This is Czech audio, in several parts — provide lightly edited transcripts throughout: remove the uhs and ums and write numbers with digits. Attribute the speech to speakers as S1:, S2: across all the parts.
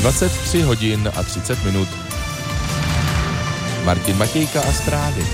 S1: 23 hodin a 30 minut. Martin Matějka a zprávy.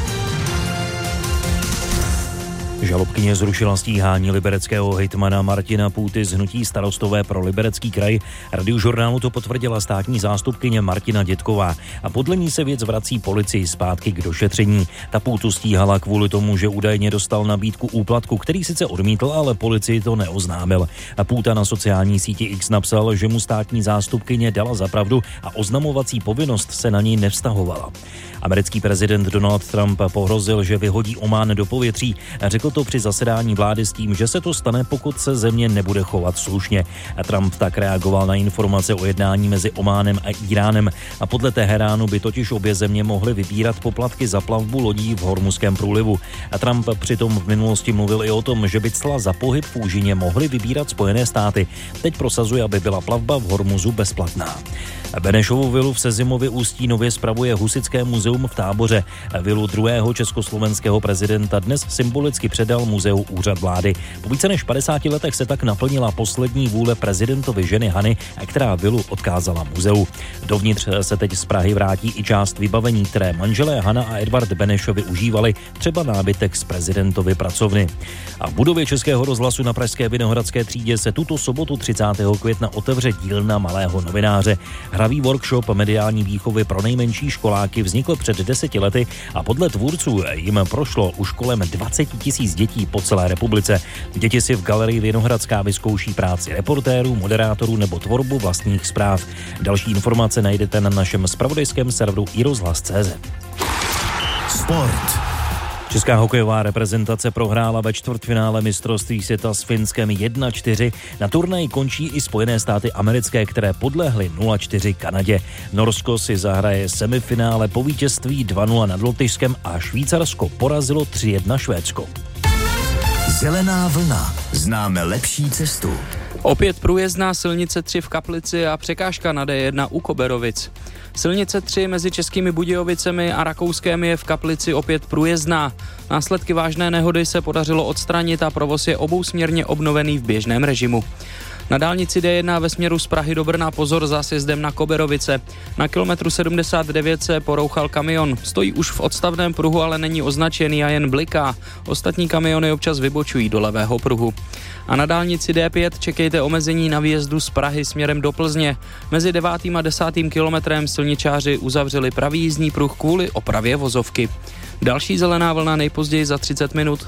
S2: Žalobkyně zrušila stíhání libereckého hejtmana Martina Půty z hnutí Starostové pro Liberecký kraj. Radiožurnálu to potvrdila státní zástupkyně Martina Dětková a podle ní se věc vrací policii zpátky k došetření. Ta Půtu stíhala kvůli tomu, že údajně dostal nabídku úplatku, který sice odmítl, ale policii to neoznámil. A Půta na sociální síti X napsal, že mu státní zástupkyně dala za pravdu a oznamovací povinnost se na něj nevztahovala. Americký prezident Donald Trump pohrozil, že vyhodí Omán do povětří. Řekl to při zasedání vlády s tím, že se to stane, pokud se země nebude chovat slušně. Trump tak reagoval na informace o jednání mezi Ománem a Íránem a podle Teheránu by totiž obě země mohly vybírat poplatky za plavbu lodí v Hormuzském průlivu. Trump přitom v minulosti mluvil i o tom, že by cla za pohyb v úžině mohly vybírat Spojené státy. Teď prosazuje, aby byla plavba v Hormuzu bezplatná. Benešovu vilu v Sezimově Ústí nově spravuje Husitské muzeum v Táboře. Vilu druhého československého prezidenta dnes symbolicky předal muzeu Úřad vlády. Po více než 50 letech se tak naplnila poslední vůle prezidentovy ženy Hany, která vilu odkázala muzeu. Dovnitř se teď z Prahy vrátí i část vybavení, které manželé Hana a Edvard Benešovi užívali, třeba nábytek z prezidentovy pracovny. A v budově Českého rozhlasu na pražské Vinohradské třídě se tuto sobotu 30. května otevře dílna malého novináře. Hravý workshop mediální výchovy pro nejmenší školáky vznikl před 10 lety a podle tvůrců jim prošlo už kolem 20 000 dětí po celé republice. Děti si v galerii Vinohradská vyzkouší práci reportérů, moderátorů nebo tvorbu vlastních zpráv. Další informace najdete na našem zpravodajském serveru iRozhlas.cz.
S3: Sport.
S2: Česká hokejová reprezentace prohrála ve čtvrtfinále mistrovství světa s Finskem 1-4. Na turnaji končí i Spojené státy americké, které podlehly 0-4 Kanadě. Norsko si zahraje semifinále po vítězství 2-0 nad Lotyšskem a Švýcarsko porazilo 3-1 Švédsko.
S3: Zelená vlna. Známe lepší cestu.
S4: Opět průjezdná silnice 3 v Kaplici a překážka na D1 u Koberovic. Silnice 3 mezi Českými Budějovicemi a Rakouskem je v Kaplici opět průjezdná. Následky vážné nehody se podařilo odstranit a provoz je obousměrně obnovený v běžném režimu. Na dálnici D1 ve směru z Prahy do Brna pozor za sjezdem na Koberovice. Na kilometru 79 se porouchal kamion. Stojí už v odstavném pruhu, ale není označený a jen bliká. Ostatní kamiony občas vybočují do levého pruhu. A na dálnici D5 čekejte omezení na výjezdu z Prahy směrem do Plzně. Mezi 9. a 10. kilometrem silničáři uzavřeli pravý jízdní pruh kvůli opravě vozovky. Další zelená vlna nejpozději za 30 minut.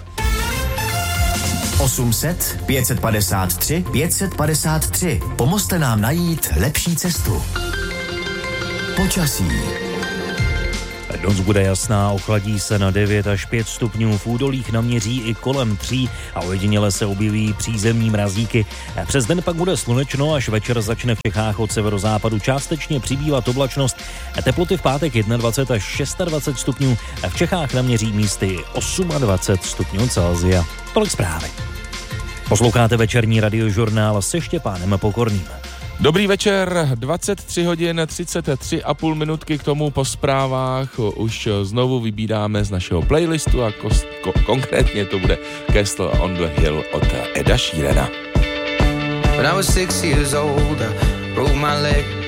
S3: 800 553 553. Pomozte nám najít lepší cestu. Počasí.
S2: Noc bude jasná, ochladí se na 9 až 5 stupňů, v údolích naměří i kolem 3 a ojediněle se objeví přízemní mrazíky. Přes den pak bude slunečno, až večer začne v Čechách od severozápadu částečně přibývat oblačnost. Teploty v pátek 21 až 26 stupňů, v Čechách naměří místy 28 stupňů Celsia. Tolik zprávy. Posloucháte večerní radiožurnál se Štěpánem Pokorným.
S1: Dobrý večer, 23 hodin 33,5 minutky k tomu po zprávách už znovu vybíráme z našeho playlistu a konkrétně to bude Castle on the Hill od Eda Sheerana.
S5: When I was 6 years old, I broke my leg.